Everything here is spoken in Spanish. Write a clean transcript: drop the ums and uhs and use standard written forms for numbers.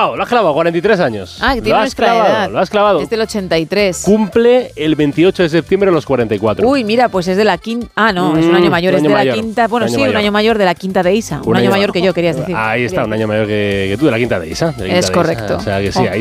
clavado, 43 años. Ah, que tiene nuestra edad. Lo has clavado. Es del 83. Cumple el 28 de septiembre los 44. Uy, mira, pues es de la quinta... Ah, no, es un año mayor, es de la quinta... Bueno, sí, un año mayor de la quinta de Isa. Un año mayor que yo, querías decir. Ahí está, un año mayor que tú, de la quinta de Isa. Es correcto. O sea que sí, ahí